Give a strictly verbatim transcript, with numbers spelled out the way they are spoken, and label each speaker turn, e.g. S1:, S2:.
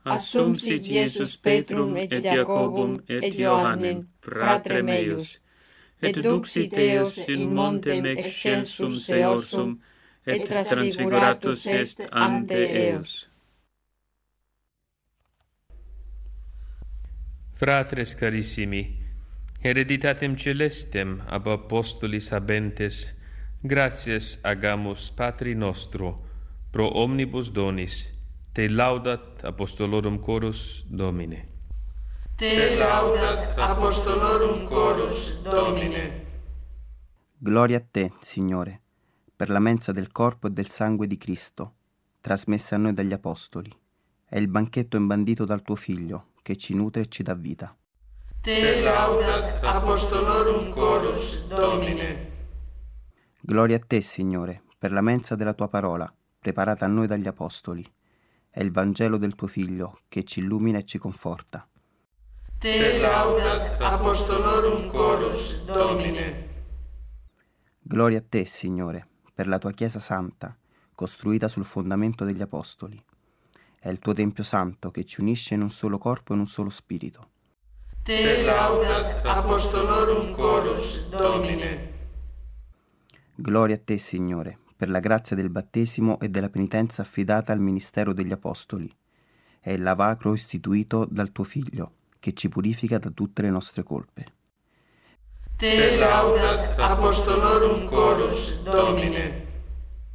S1: Assumsit Iesus Petrum et Jacobum et Johannem, fratre meius, et duxit eos in montem excelsum seorsum, et transfiguratus est ante eos.
S2: Fratres carissimi, hereditatem celestem ab apostolis habentes, gratias agamus Patri nostro, pro omnibus donis, te laudat apostolorum chorus Domine.
S1: Te laudat apostolorum chorus Domine.
S3: Gloria a te, Signore, per la mensa del corpo e del sangue di Cristo, trasmessa a noi dagli apostoli, è il banchetto imbandito dal tuo Figlio, che ci nutre e ci dà vita.
S1: Te laudat apostolorum chorus Domine.
S3: Gloria a te, Signore, per la mensa della tua parola, preparata a noi dagli apostoli. È il Vangelo del tuo Figlio, che ci illumina e ci conforta.
S1: Te laudat apostolorum chorus Domine.
S3: Gloria a te, Signore, per la tua Chiesa Santa, costruita sul fondamento degli apostoli. È il tuo Tempio Santo che ci unisce in un solo corpo e in un solo spirito.
S1: Te laudat apostolorum chorus Domine.
S3: Gloria a te, Signore, per la grazia del battesimo e della penitenza affidata al ministero degli apostoli. È il lavacro istituito dal tuo Figlio, che ci purifica da tutte le nostre colpe.
S1: Te laudat apostolorum chorus Domine.